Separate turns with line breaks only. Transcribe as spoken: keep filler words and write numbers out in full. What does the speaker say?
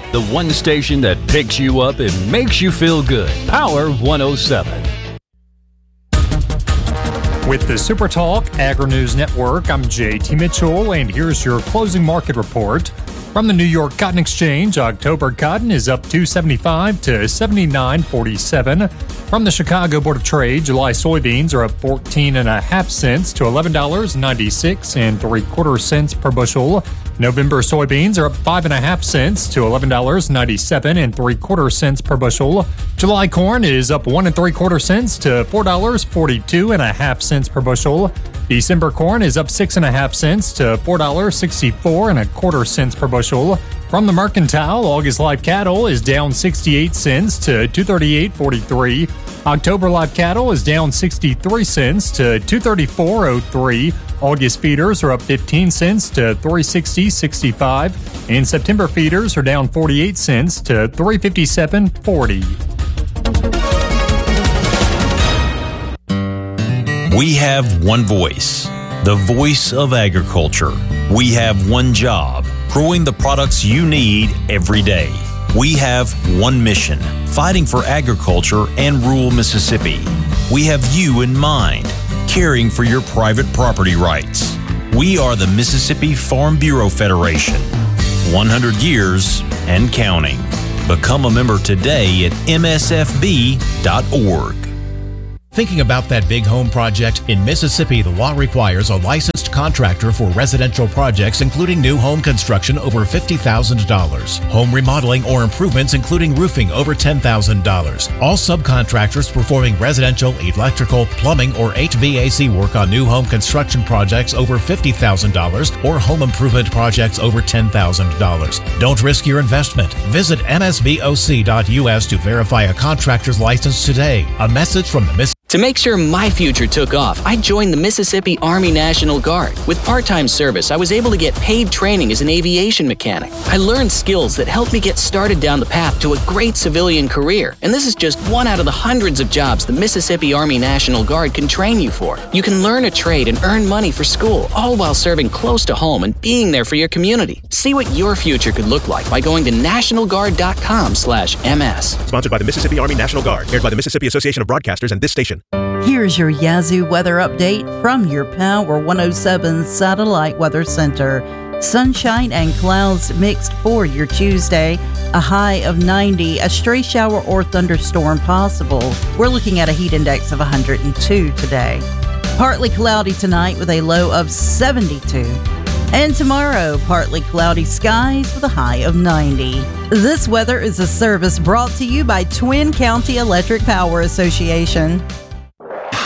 the one station that picks you up and makes you feel good. Power one oh seven.
With the SuperTalk Agri-News Network, I'm J T Mitchell, and here's your closing market report. From the New York Cotton Exchange, October cotton is up two seventy-five to seventy-nine forty-seven. From the Chicago Board of Trade, July soybeans are up fourteen and a half cents to eleven dollars and ninety-six and three quarter cents per bushel. November soybeans are up five and a half cents to eleven dollars and ninety-seven and three quarter cents per bushel. July corn is up one and three quarter cents to four dollars forty-two and a half cents per bushel. December corn is up six and a half cents to four dollars sixty-four and a quarter cents per bushel. From the Mercantile, August live cattle is down sixty-eight cents to two thirty-eight forty-three. October live cattle is down sixty-three cents to two thirty-four oh three. August feeders are up fifteen cents to three sixty sixty-five, and September feeders are down forty-eight cents to three fifty-seven forty.
We have one voice, the voice of agriculture. We have one job, growing the products you need every day. We have one mission, fighting for agriculture and rural Mississippi. We have you in mind, caring for your private property rights. We are the Mississippi Farm Bureau Federation, one hundred years and counting. Become a member today at M S F B dot org.
Thinking about that big home project? In Mississippi, the law requires a licensed contractor for residential projects, including new home construction over fifty thousand dollars. Home remodeling or improvements, including roofing, over ten thousand dollars. All subcontractors performing residential, electrical, plumbing, or H V A C work on new home construction projects over fifty thousand dollars or home improvement projects over ten thousand dollars. Don't risk your investment. Visit M S B O C dot U S to verify a contractor's license today. A message from the Mississippi.
To make sure my future took off, I joined the Mississippi Army National Guard. With part-time service, I was able to get paid training as an aviation mechanic. I learned skills that helped me get started down the path to a great civilian career. And this is just one out of the hundreds of jobs the Mississippi Army National Guard can train you for. You can learn a trade and earn money for school, all while serving close to home and being there for your community. See what your future could look like by going to national guard dot com slash M S.
Sponsored by the Mississippi Army National Guard, aired by the Mississippi Association of Broadcasters and this station.
Here's your Yazoo weather update from your Power one oh seven Satellite Weather Center. Sunshine and clouds mixed for your Tuesday. A high of ninety, a stray shower or thunderstorm possible. We're looking at a heat index of one hundred two today. Partly cloudy tonight with a low of seventy-two. And tomorrow, partly cloudy skies with a high of ninety. This weather is a service brought to you by Twin County Electric Power Association.